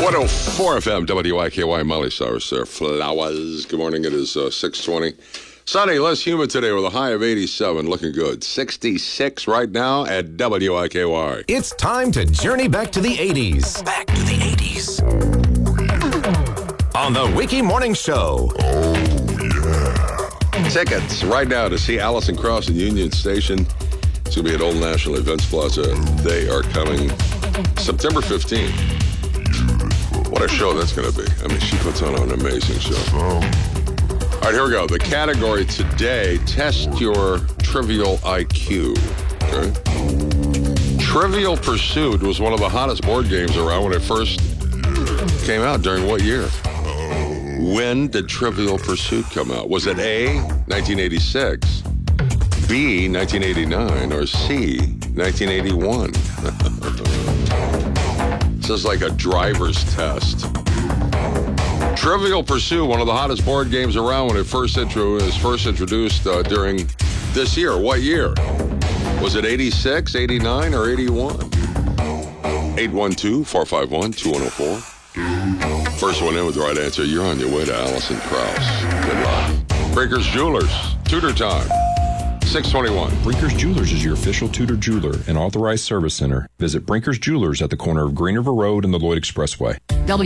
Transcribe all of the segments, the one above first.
104 FM, WIKY, Molly Cyrus there. Flowers. Good morning. It is 6:20. Sunny, less humid today with a high of 87. Looking good. 66 right now at WIKY. It's time to journey back to the 80s. Back to the 80s. On the Wiki Morning Show. Oh, yeah. Tickets right now to see Alison Krauss in Union Station. It's going to be at Old National Events Plaza. They are coming September 15th. What a show that's going to be. I mean, she puts on an amazing show. All right, here we go. The category today, test your trivial IQ. Okay? Trivial Pursuit was one of the hottest board games around when it first came out. During what year? When did Trivial Pursuit come out? Was it A, 1986, B, 1989, or C, 1981? This is like a driver's test. Trivial Pursuit, one of the hottest board games around when it was first introduced during this year. What year? Was it 86, 89, or 81? 812-451-2104. First one in with the right answer. You're on your way to Alison Krauss. Good luck. Breakers Jewelers. Tudor time. 621. Brinkers Jewelers is your official Tudor jeweler and authorized service center. Visit Brinkers Jewelers at the corner of Green River Road and the Lloyd Expressway.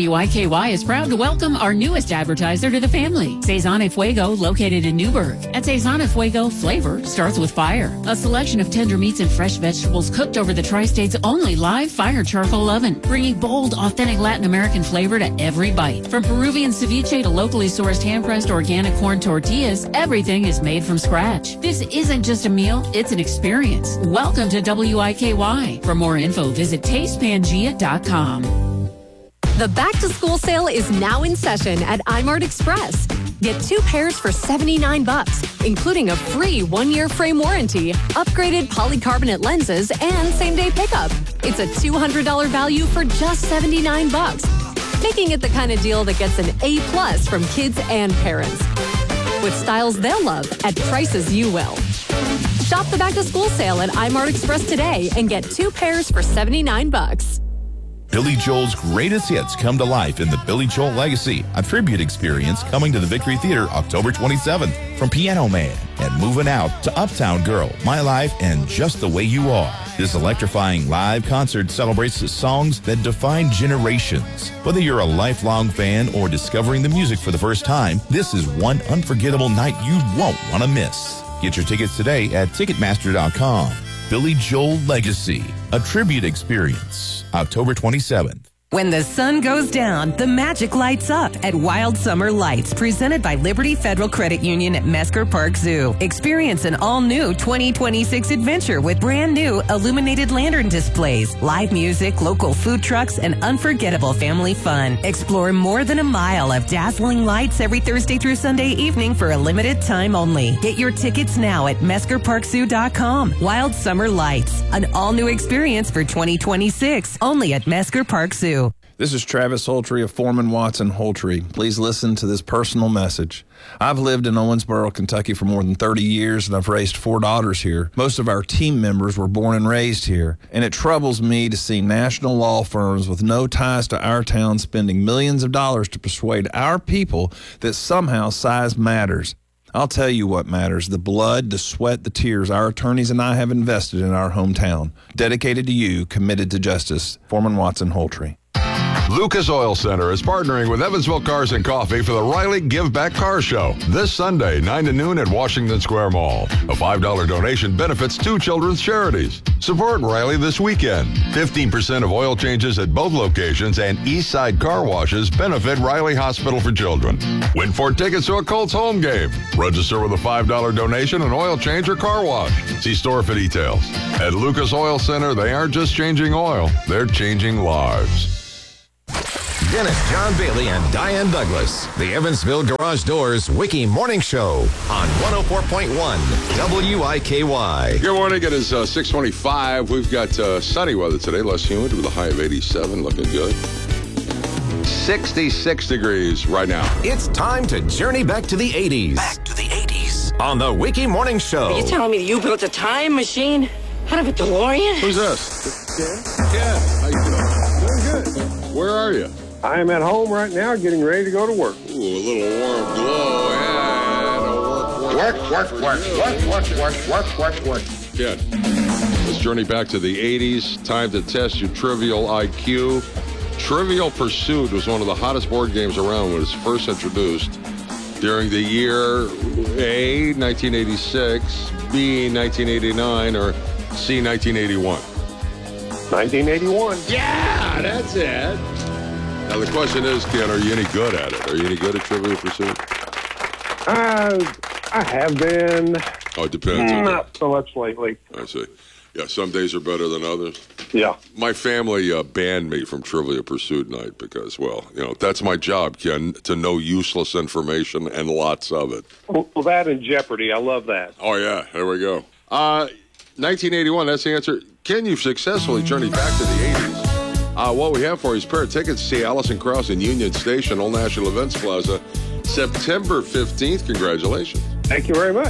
WIKY is proud to welcome our newest advertiser to the family, Cezanne y Fuego, located in Newburgh. At Cezanne y Fuego, flavor starts with fire. A selection of tender meats and fresh vegetables cooked over the Tri-State's only live fire charcoal oven, bringing bold, authentic Latin American flavor to every bite. From Peruvian ceviche to locally sourced hand-pressed organic corn tortillas, everything is made from scratch. This isn't just a meal, it's an experience. Welcome to WIKY. For more info, visit TastePangea.com. The back-to-school sale is now in session at iMart Express. Get 2 pairs for $79, including a free 1-year frame warranty, upgraded polycarbonate lenses, and same-day pickup. It's a $200 value for just $79, making it the kind of deal that gets an A+ from kids and parents. With styles they'll love at prices you will. Shop the back-to-school sale at iMart Express today and get 2 pairs for $79. Billy Joel's greatest hits come to life in the Billy Joel Legacy, a tribute experience coming to the Victory Theater October 27th. From Piano Man and Moving Out to Uptown Girl, My Life, and Just the Way You Are. This electrifying live concert celebrates the songs that define generations. Whether you're a lifelong fan or discovering the music for the first time, this is one unforgettable night you won't want to miss. Get your tickets today at Ticketmaster.com. Billy Joel Legacy, a tribute experience, October 27th. When the sun goes down, the magic lights up at Wild Summer Lights, presented by Liberty Federal Credit Union at Mesker Park Zoo. Experience an all-new 2026 adventure with brand new illuminated lantern displays, live music, local food trucks, and unforgettable family fun. Explore more than a mile of dazzling lights every Thursday through Sunday evening for a limited time only. Get your tickets now at MeskerParkZoo.com. Wild Summer Lights, an all-new experience for 2026, only at Mesker Park Zoo. This is Travis Holtry of Foreman Watson Holtry. Please listen to this personal message. I've lived in Owensboro, Kentucky for more than 30 years, and I've raised 4 daughters here. Most of our team members were born and raised here, and it troubles me to see national law firms with no ties to our town spending millions of dollars to persuade our people that somehow size matters. I'll tell you what matters: the blood, the sweat, the tears our attorneys and I have invested in our hometown. Dedicated to you, committed to justice. Foreman Watson Holtry. Lucas Oil Center is partnering with Evansville Cars and Coffee for the Riley Give Back Car Show this Sunday, 9 to noon at Washington Square Mall. A $5 donation benefits 2 children's charities. Support Riley this weekend. 15% of oil changes at both locations and Eastside Car Washes benefit Riley Hospital for Children. Win 4 tickets to a Colts home game. Register with a $5 donation, an oil change, or car wash. See store for details. At Lucas Oil Center, they aren't just changing oil, they're changing lives. Dennis John Bailey and Diane Douglas. The Evansville Garage Doors Wiki Morning Show on 104.1 WIKY. Good morning. It is 6:25. We've got sunny weather today, less humid with a high of 87, looking good. 66 degrees right now. It's time to journey back to the 80s. Back to the 80s on the Wiki Morning Show. Are you telling me you built a time machine out of a DeLorean? Who's this? Ken? Ken, how you doing? Doing good. Where are you? I am at home right now getting ready to go to work. Ooh, a little warm glow. Work. Yeah. Let's journey back to the 80s. Time to test your trivial IQ. Trivial Pursuit was one of the hottest board games around when it was first introduced during the year A, 1986, B, 1989, or C, 1981. 1981. Yeah, that's it. Now, the question is, Ken, are you any good at it? Are you any good at Trivial Pursuit? I have been. Oh, it depends. Not so much lately. I see. Yeah, some days are better than others. Yeah. My family banned me from Trivial Pursuit night because, well, that's my job, Ken, to know useless information and lots of it. Well, that and Jeopardy. I love that. Oh, yeah. There we go. 1981, that's the answer. Ken, you've successfully journeyed back to the 80s. What we have for you is a pair of tickets to see Alison Krauss in Union Station, Old National Events Plaza, September 15th. Congratulations. Thank you very much.